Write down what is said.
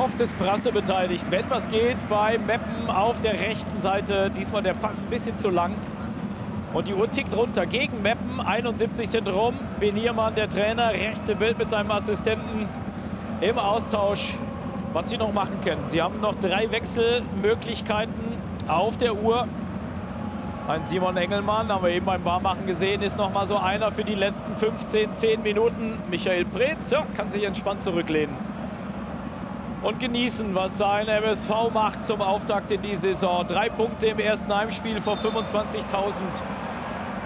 Oft ist Brasse beteiligt, wenn was geht, bei Meppen auf der rechten Seite. Diesmal der Pass ein bisschen zu lang. Und die Uhr tickt runter gegen Meppen. 71 sind rum. Beniermann, der Trainer, rechts im Bild mit seinem Assistenten im Austausch, was sie noch machen können. Sie haben noch 3 Wechselmöglichkeiten auf der Uhr. Ein Simon Engelmann, haben wir eben beim Warmmachen gesehen, ist noch mal so einer für die letzten 10 Minuten. Michael Preetz, ja, kann sich entspannt zurücklehnen und genießen, was sein MSV macht zum Auftakt in die Saison. 3 Punkte im ersten Heimspiel vor 25.000